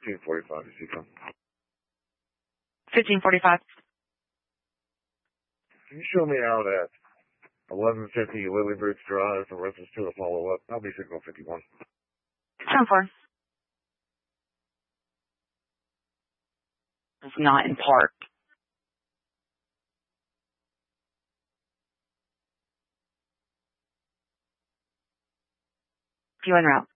1545, is he come? 1545. Can you show me out at 1150 Lilybridge Drive for reference to a follow-up? I'll be signal 51. 10-4. It's not in park. You en route.